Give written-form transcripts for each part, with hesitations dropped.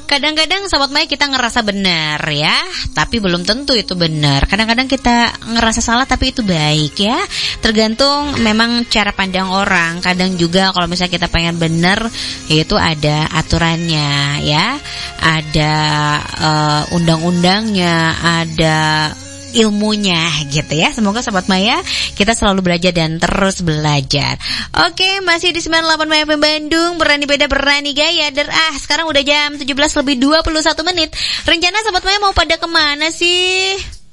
Kadang-kadang Sobat Maya kita ngerasa benar ya, tapi belum tentu itu benar. Kadang-kadang kita ngerasa salah tapi itu baik ya. Tergantung memang cara pandang orang. Kadang juga kalau misalnya kita pengen benar, itu ada aturannya ya. Ada undang-undangnya, ada ilmunya gitu ya. Semoga Sobat Maya kita selalu belajar dan terus belajar. Oke, masih di 98 Maya FM Bandung, berani beda berani gaya. Sekarang udah jam 17:21 menit. Rencana Sobat Maya mau pada kemana sih?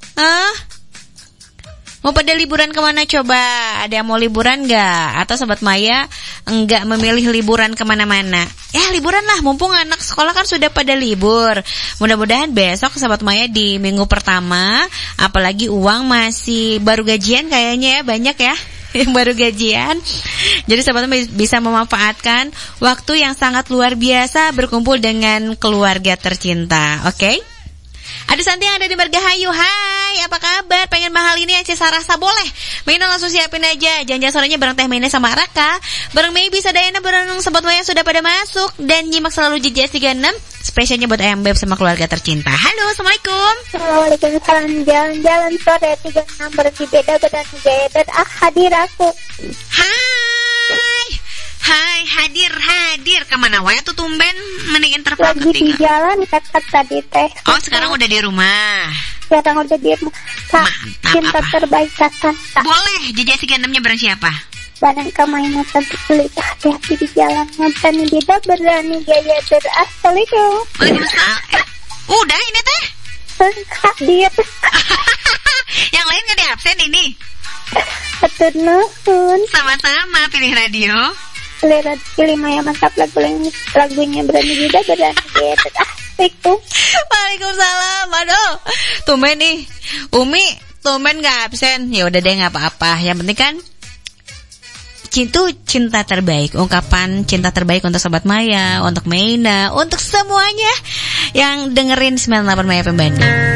Mau pada liburan kemana coba? Ada yang mau liburan gak? Atau Sobat Maya enggak memilih liburan kemana-mana? Ya liburan lah, mumpung anak sekolah kan sudah pada libur. Mudah-mudahan besok Sobat Maya di minggu pertama, apalagi uang masih baru gajian kayaknya ya, banyak ya yang baru gajian. Jadi Sobat Maya bisa memanfaatkan waktu yang sangat luar biasa berkumpul dengan keluarga tercinta. Oke? Ada Santi yang ada di Margahayu. Hai, apa kabar? Pengen mahal ini aja Sarasa boleh. Maina langsung siapin aja. Jangan sorenya bareng Teh Maina sama Raka. Bareng Mei bisa Dayana bareng Sobat Maya sudah pada masuk. Dan nyimak selalu JJS 36. Spesialnya buat Ayam Beb sama keluarga tercinta. Halo, Assalamualaikum. Waalaikumsalam. Jalan-jalan sore 36 berarti beda berani gaya. Dan hadir aku. Hai, hadir. Kemana wae tuh tumben mendingin terpakai lagi di jalan dekat tadi Teh. Oh, sekarang udah di rumah. Sekarang udah di rumah. Kak, cinta apa? terbaik Kak. Boleh, JJS 36-nya bareng siapa? Barang Kamaina tertulis hati-hati di jalan. Berani beda berani gaya. Assalamualaikum. Waalaikumsalam. Udah ini Teh. Hadir. Yang lain gak di absen ini. Atur nuhun. Sama-sama pilih radio. Pilih Maya mantap lagunya berani beda berani gaya. Assalamualaikum. Waalaikumsalam. Aduh, tumben nih Umi, tumben gak absen. Ya udah deh, gak apa-apa. Yang penting kan cinta terbaik, ungkapan cinta terbaik untuk Sobat Maya, untuk Maina, untuk semuanya yang dengerin 98 Maya FM Bandung.